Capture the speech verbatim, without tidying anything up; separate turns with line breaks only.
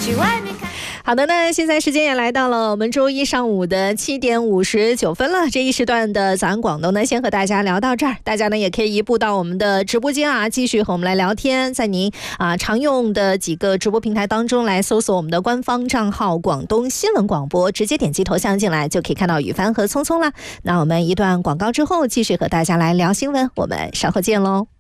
去外面看。
好的，那现在时间也来到了我们周一上午的七点五十九分了。这一时段的早安广东呢，先和大家聊到这儿。大家呢也可以移步到我们的直播间啊，继续和我们来聊天。在您啊常用的几个直播平台当中来搜索我们的官方账号广东新闻广播，直接点击头像进来就可以看到雨帆和聪聪了。那我们一段广告之后继续和大家来聊新闻，我们稍后见喽。